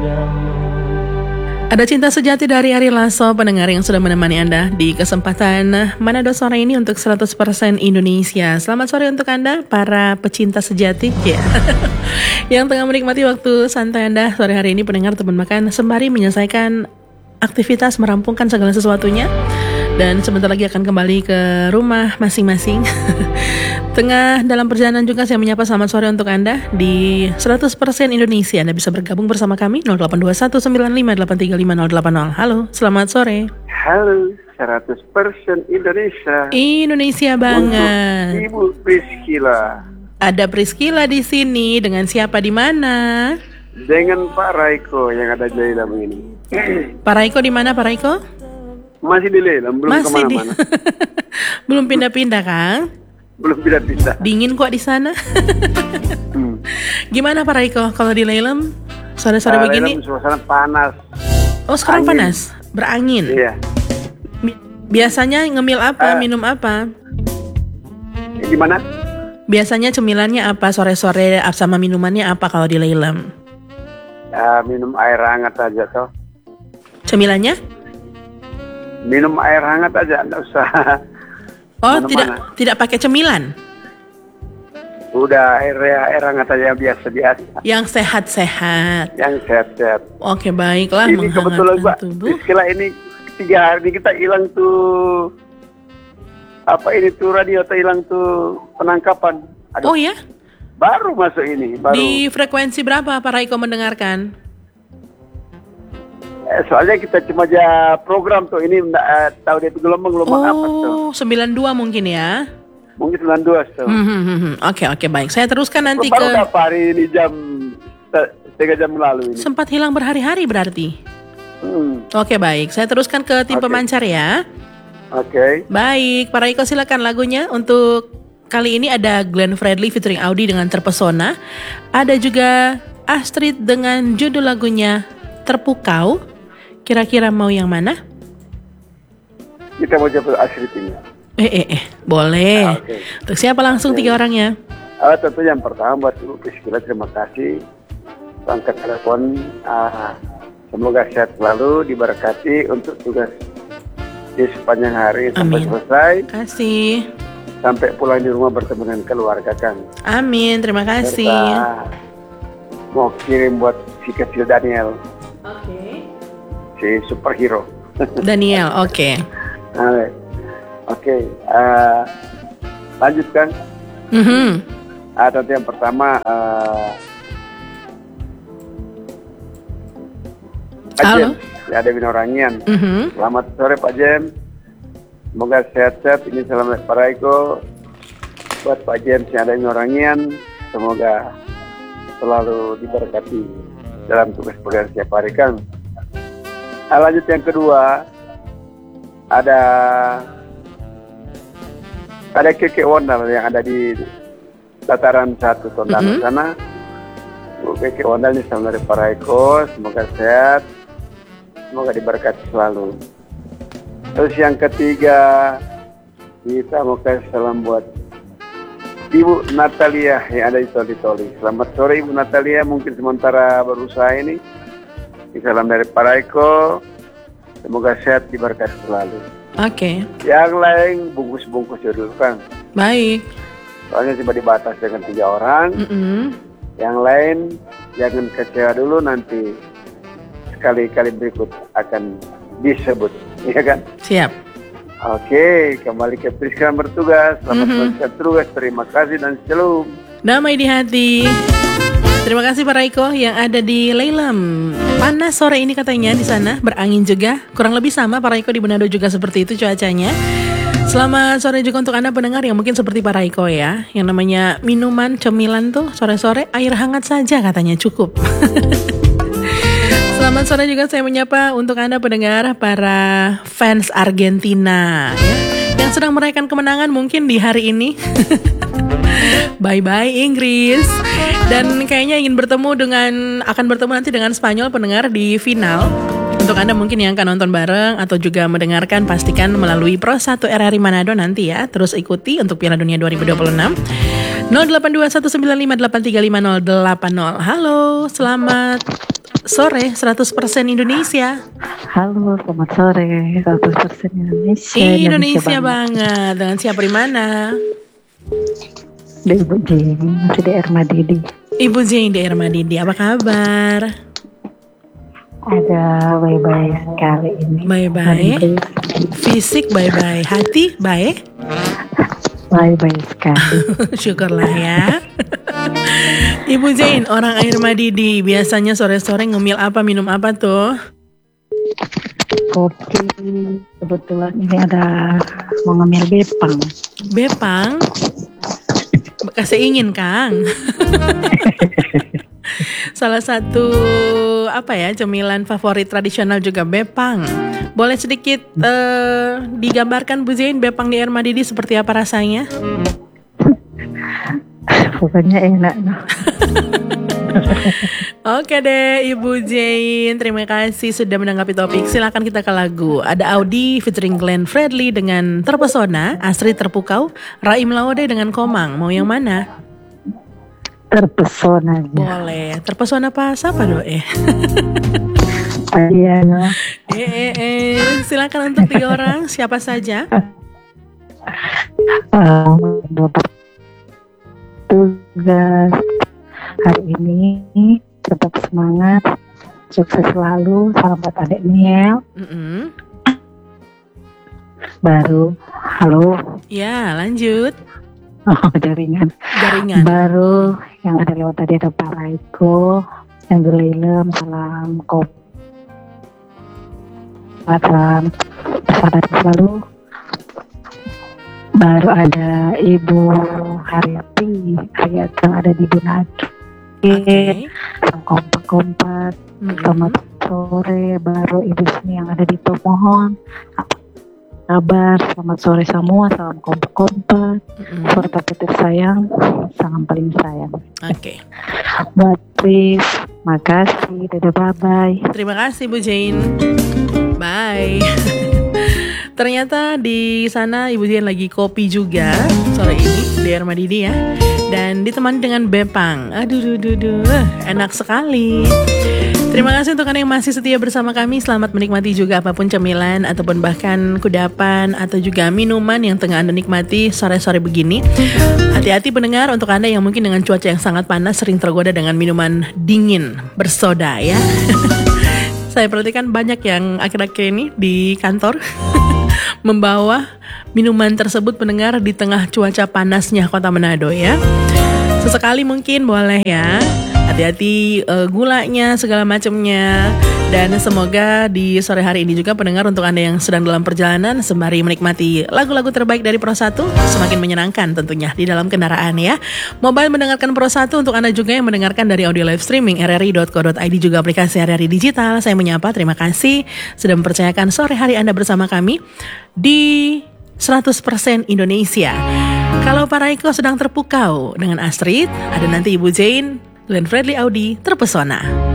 Ada cinta sejati dari Ari Lasso, pendengar yang sudah menemani Anda di kesempatan Manado sore ini untuk 100% Indonesia. Selamat sore untuk Anda, para pecinta sejati ya. Yang tengah menikmati waktu santai Anda sore hari ini, pendengar teman makan sembari menyelesaikan aktivitas, merampungkan segala sesuatunya. Dan sebentar lagi akan kembali ke rumah masing-masing. Tengah dalam perjalanan juga saya menyapa selamat sore untuk Anda di 100% Indonesia. Anda bisa bergabung bersama kami 082195835080. Halo, selamat sore. Halo, 100% Indonesia. Indonesia banget. Untuk Ibu Priscila. Ada Priscila di sini dengan siapa di mana? Dengan Pak Raiko yang ada di dalam ini. Pak Raiko di mana, Pak Raiko? Masih di Lelam, belum kemana-mana. Belum pindah-pindah, Kang? Belum pindah-pindah. Dingin kok di sana. Gimana Pak Raiko kalau di Lelam sore-sore begini? Lelam suasana panas. Oh, sekarang Angin. panas, berangin. Iya. Biasanya ngemil apa, minum apa? Gimana? Biasanya cemilannya apa sore-sore sama minumannya apa kalau di Lelam? Minum air hangat aja toh. Cemilannya? Minum air hangat aja, enggak usah. Oh, mana-mana. tidak pakai cemilan? Udah air hangat aja biasa-biasa. Yang sehat-sehat. Yang sehat-sehat. Oke, baiklah. Ini kebetulan Mbak, Priscila ini 3 hari ini kita hilang tuh radio atau hilang tuh penangkapan. Aduh, Oh ya? baru masuk ini. Baru. Di frekuensi berapa Pak Raiko mendengarkan? Soalnya kita cuma aja program tuh ini tahu dia itu gelombang apa tuh. Oh, 92 mungkin ya? Mungkin 92 tuh. Oke, baik. Saya teruskan nanti Baru berapa hari ini jam 3 jam lalu ini. Sempat hilang berhari-hari berarti? Oke, baik. Saya teruskan ke tim pemancar ya. Oke. Baik, Pak Raiko silakan lagunya. Untuk kali ini ada Glenn Fredly featuring Audi dengan Terpesona. Ada juga Astrid dengan judul lagunya Terpukau. Kira-kira mau yang mana? Kita mau coba Astrid ini. Boleh. Oke. Untuk siapa langsung 3 orangnya? Tentu yang pertama buat Ibu Priscila, terima kasih. Angkat telepon. Semoga sehat selalu, diberkati untuk tugas di sepanjang hari sampai selesai. Terima kasih. Sampai pulang di rumah bertemu dengan keluarga kan. Amin, terima kasih. Serta mau kirim buat si kecil Daniel. Oke. Si superhero. Daniel, oke. Oke. Lanjutkan. Tentu yang pertama Pak Halo. James, ya ada Winorangian. Selamat sore Pak James. Semoga sehat-sehat. Ini selamat Pak Raiko. Buat Pak James yang ada Winorangian, semoga selalu diberkati dalam tugas pekerjaan setiap hari kan. Lanjut yang kedua, ada Keke Wondal yang ada di dataran 1 Tondano sana. Bu Keke Wondal ini salam dari Pak Raiko, semoga sehat, semoga diberkati selalu. Terus yang ketiga, kita mau kasih salam buat Ibu Natalia yang ada di Toli-Toli. Selamat sore Ibu Natalia, mungkin sementara berusaha ini. Salam dari Pak Raiko, semoga sehat, diberkati selalu. Oke. Yang lain bungkus-bungkus dulu kan. Baik. Soalnya cuma dibatas dengan 3 orang. Yang lain jangan kecewa dulu, nanti sekali-kali berikut akan disebut, ya kan? Siap. Oke, kembali ke Priscila bertugas. Selamat bertugas, terima kasih dan shalom. Damai di hati. Terima kasih Pak Raiko yang ada di Lelam. Panas sore ini katanya di sana, berangin juga. Kurang lebih sama Pak Raiko di Manado juga seperti itu cuacanya. Selamat sore juga untuk Anda pendengar yang mungkin seperti Pak Raiko ya, yang namanya minuman cemilan tuh sore-sore air hangat saja katanya cukup. Selamat sore juga saya menyapa untuk Anda pendengar para fans Argentina ya, yang sedang merayakan kemenangan mungkin di hari ini. Bye-bye Inggris. Dan kayaknya akan bertemu nanti dengan Spanyol pendengar di final. Untuk Anda mungkin yang akan nonton bareng atau juga mendengarkan, pastikan melalui Pro 1 RRI Manado nanti ya. Terus ikuti untuk Piala Dunia 2026. 082195835080. Halo, selamat sore 100% Indonesia. Halo, selamat sore. 100% Indonesia. Indonesia banget. Dengan siapa di mana? Di Ibu Jeng, masih di Ermadidi. Ibu Jeng di Ermadidi, apa kabar? Ada bye-bye sekali ini. Bye-bye. Fisik bye-bye, hati baik. Bye-bye sekali. Syukurlah ya. Ibu Zain, orang Air Madidi, biasanya sore-sore ngemil apa, minum apa tuh? Kopi. Kebetulan ini ada mau ngemil Bepang. Bepang? Kasih ingin Kang. Salah satu cemilan favorit tradisional juga Bepang. Boleh sedikit digambarkan Bu Zain Bepang di Air Madidi seperti apa rasanya? Pokoknya enak. Oke deh Ibu Zain, terima kasih sudah menanggapi topik. Silakan kita ke lagu. Ada Audi featuring Glenn Fredly dengan Terpesona, Astrid Terpukau, Raim Laude dengan Komang. Mau yang mana? Terpesona. Boleh. Terpesona pas apa doa? Iya. Silakan untuk 3 orang. Siapa saja? Tugas hari ini tetap semangat, sukses selalu. Salam buat adik Niel. Baru, halo. Ya, lanjut. Oh, jaringan. Baru yang ada lewat tadi ada Pak Raiko, yang Gulilem, salam salam selalu. Baru ada Ibu Haryati yang ada di Bunadu. Kompak-kompak. Selamat sore. Baru Ibu Sini yang ada di Tomohon. Kabar, selamat sore semua, salam kompak-kompak. Serta petir sayang, salam paling sayang. Oke. Buat Pris, makasih, dadah, bye-bye. Terima kasih Bu Jane. Bye. Ternyata di sana Ibu Jane lagi kopi juga sore ini di Air Madidi ya. Dan ditemani dengan Bepang. Aduh, enak sekali. Terima kasih untuk Anda yang masih setia bersama kami. Selamat menikmati juga apapun cemilan ataupun bahkan kudapan atau juga minuman yang tengah Anda nikmati sore-sore begini. Hati-hati pendengar, untuk Anda yang mungkin dengan cuaca yang sangat panas sering tergoda dengan minuman dingin bersoda ya. Saya perhatikan banyak yang akhir-akhir ini di kantor membawa minuman tersebut pendengar di tengah cuaca panasnya Kota Manado ya. Sesekali mungkin boleh ya. Hati-hati gulanya segala macamnya. Dan semoga di sore hari ini juga pendengar untuk Anda yang sedang dalam perjalanan sembari menikmati lagu-lagu terbaik dari Pro 1 semakin menyenangkan tentunya di dalam kendaraan ya. Mobile mendengarkan Pro 1, untuk Anda juga yang mendengarkan dari audio live streaming rri.co.id juga aplikasi RRI Digital. Saya menyapa, terima kasih sudah mempercayakan sore hari Anda bersama kami di 100% Indonesia. Kalau Pak Raiko sedang terpukau dengan Astrid, ada nanti Ibu Jane, Glenn Fredly Audi, Terpesona.